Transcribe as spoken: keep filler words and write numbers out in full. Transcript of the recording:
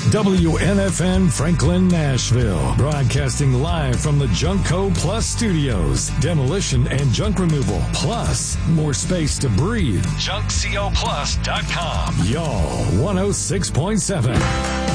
W N F N Franklin, Nashville. Broadcasting live from the Junkco Plus Studios. Demolition and junk removal. Plus, more space to breathe. junk co plus dot com. Y'all, one oh six point seven.